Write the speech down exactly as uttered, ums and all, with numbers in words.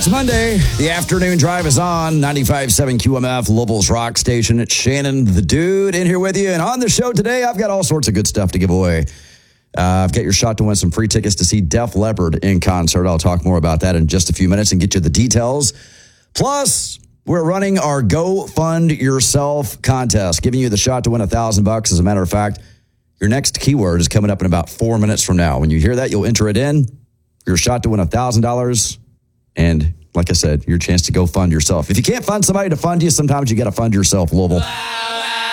It's Monday. The afternoon drive is on. ninety-five point seven Q M F, Louisville's rock station. It's Shannon the Dude in here with you. And on the show today, I've got all sorts of good stuff to give away. Uh, I've got your shot to win some free tickets to see Def Leppard in concert. I'll talk more about that in just a few minutes and get you the details. Plus, we're running our Go Fund Yourself contest, giving you the shot to win a thousand bucks. As a matter of fact, your next keyword is coming up in about four minutes from now. When you hear that, you'll enter it in. Your shot to win a thousand dollars. And like I said, your chance to go fund yourself. If you can't find somebody to fund you, sometimes you got to fund yourself, Louisville.